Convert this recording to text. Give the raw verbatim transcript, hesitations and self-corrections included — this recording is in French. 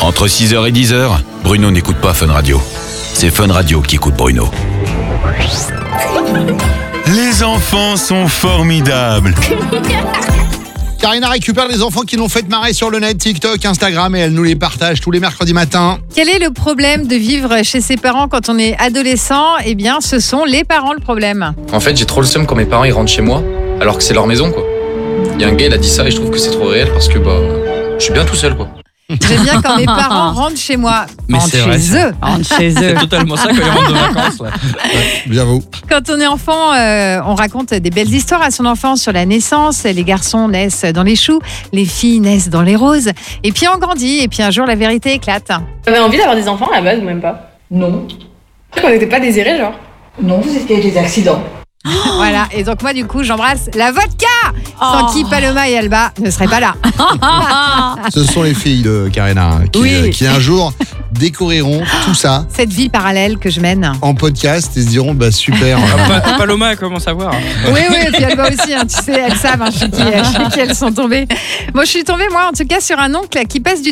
Entre six heures et dix heures, Bruno n'écoute pas Fun Radio. C'est Fun Radio qui écoute Bruno. Les enfants sont formidables. Karina récupère les enfants qui l'ont fait marrer sur le net, TikTok, Instagram, et elle nous les partage tous les mercredis matins. Quel est le problème de vivre chez ses parents quand on est adolescent ? Eh bien, ce sont les parents le problème. En fait, j'ai trop le seum quand mes parents ils rentrent chez moi, alors que c'est leur maison, quoi. Il y a un gars, il a dit ça et je trouve que c'est trop réel parce que bah, je suis bien tout seul, quoi. J'aime bien quand mes parents rentrent chez moi. Mais rentrent c'est chez vrai, ça. eux. Rentrent chez eux. C'est totalement ça quand ils rentrent de vacances, là. J'avoue. Quand on est enfant, euh, on raconte des belles histoires à son enfance sur la naissance. Les garçons naissent dans les choux, les filles naissent dans les roses. Et puis on grandit, et puis un jour la vérité éclate. Vous avez envie d'avoir des enfants à la base ou même pas? Non. On n'était pas désirés, genre? Non, vous étiez des accidents. Voilà, et donc moi du coup j'embrasse la vodka, sans Oh. qui Paloma et Alba ne seraient pas là. Ce sont les filles de Karina qui, Oui. euh, qui un jour découvriront tout ça Cette vie parallèle que je mène. en podcast et se diront bah super. Pa- Paloma, elle commence à voir. Oui, oui, et puis Alba aussi, hein, tu sais, elles savent hein, chez, qui, chez qui elles sont tombées. Moi je suis tombée, moi en tout cas, sur un oncle qui passe du